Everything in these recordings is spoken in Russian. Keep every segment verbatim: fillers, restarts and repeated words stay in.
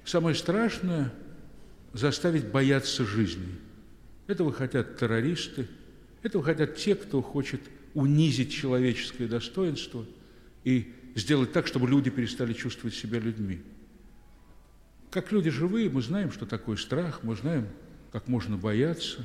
самое страшное – заставить бояться жизни. Этого хотят террористы, этого хотят те, кто хочет унизить человеческое достоинство и сделать так, чтобы люди перестали чувствовать себя людьми. Как люди живые, мы знаем, что такое страх, мы знаем, как можно бояться.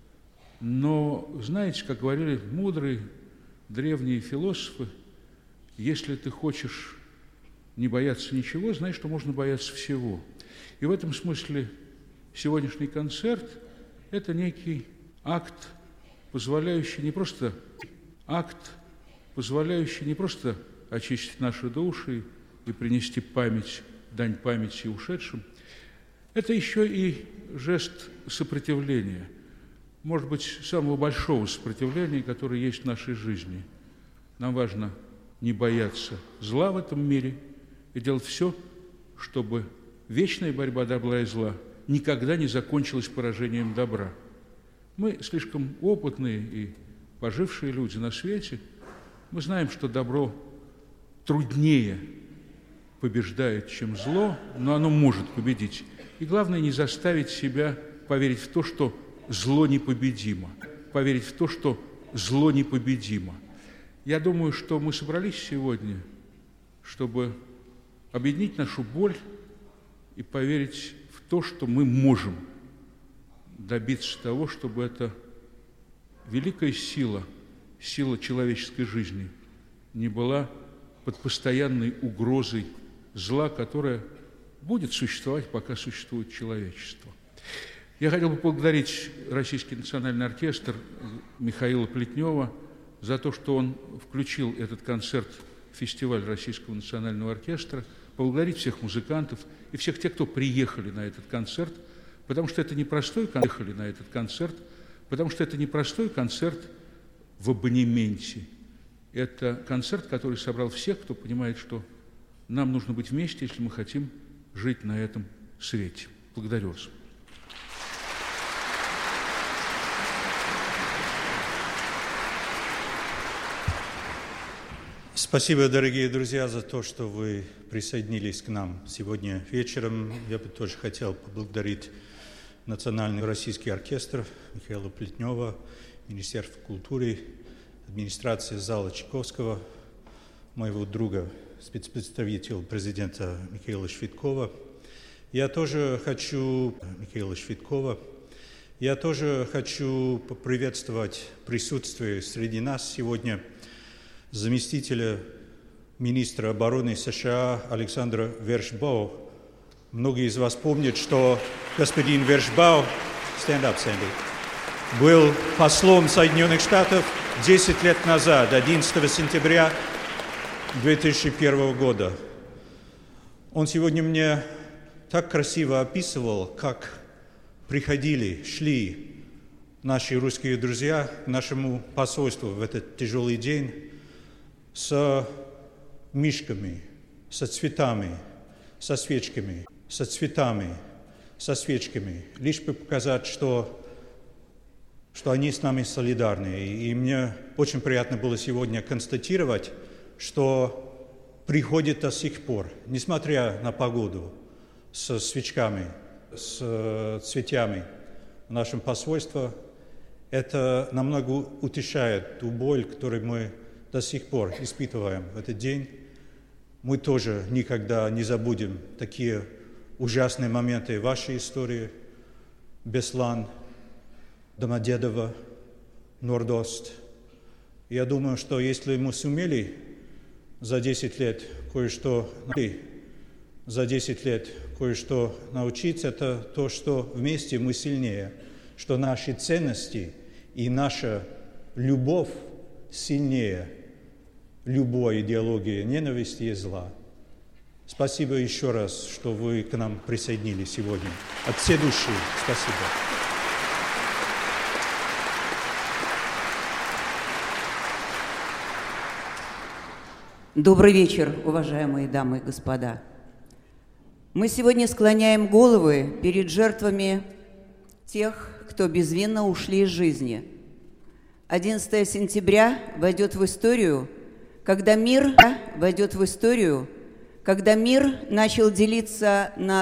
Но, знаете, как говорили мудрые древние философы, если ты хочешь не бояться ничего, знай, что можно бояться всего. И в этом смысле сегодняшний концерт – это некий акт, позволяющий не просто акт, позволяющий не просто очистить наши души и принести память, дань памяти ушедшим, это еще и жест сопротивления, может быть, самого большого сопротивления, которое есть в нашей жизни. Нам важно не бояться зла в этом мире и делать все, чтобы вечная борьба добра и зла никогда не закончилась поражением добра. Мы слишком опытные и пожившие люди на свете, мы знаем, что добро труднее побеждает, чем зло, но оно может победить. И главное, не заставить себя поверить в то, что зло непобедимо, поверить в то, что зло непобедимо. Я думаю, что мы собрались сегодня, чтобы объединить нашу боль и поверить в то, что мы можем добиться того, чтобы эта великая сила, сила человеческой жизни не была под постоянной угрозой зла, которое будет существовать, пока существует человечество. Я хотел бы поблагодарить Российский национальный оркестр Михаила Плетнева за то, что он включил этот концерт в фестиваль Российского национального оркестра, поблагодарить всех музыкантов и всех тех, кто приехали на этот концерт, потому что это не простой концерт, на этот концерт, потому что это не простой концерт в абонементе. Это концерт, который собрал всех, кто понимает, что нам нужно быть вместе, если мы хотим жить на этом свете. Благодарю вас. Спасибо, дорогие друзья, за то, что вы присоединились к нам сегодня вечером. Я бы тоже хотел поблагодарить Национальный российский оркестр Михаила Плетнева, Министерство культуры, администрация зала Чайковского, моего друга, спецпредставителя президента Михаила Швидкова. Я тоже хочу Михаила Швидкова. Я тоже хочу поприветствовать присутствие среди нас сегодня заместителя министра обороны США Александра Вершбау. Многие из вас помнят, что господин Вершбау, stand up, Sandy, был послом Соединенных Штатов десять лет назад, одиннадцатого сентября две тысячи первого года. Он сегодня мне так красиво описывал, как приходили, шли наши русские друзья к нашему посольству в этот тяжелый день с мишками, со цветами, со свечками, со цветами, со свечками, лишь бы показать, что, что они с нами солидарны. И мне очень приятно было сегодня констатировать, что приходит до сих пор, несмотря на погоду, с свечками, с цветами в нашем посольстве. Это намного утешает ту боль, которую мы до сих пор испытываем в этот день. Мы тоже никогда не забудем такие ужасные моменты в вашей истории. Беслан, Домодедово, Нордост. Я думаю, что если мы сумели за десять лет кое-что за десять лет кое-что научиться, это то, что вместе мы сильнее, что наши ценности и наша любовь сильнее любой идеологии ненависти и зла. Спасибо еще раз, что вы к нам присоединились сегодня. От всей души спасибо. Добрый вечер, уважаемые дамы и господа. Мы сегодня склоняем головы перед жертвами тех, кто безвинно ушли из жизни. одиннадцатого сентября войдет в историю, когда мир войдет в историю, когда мир начал делиться на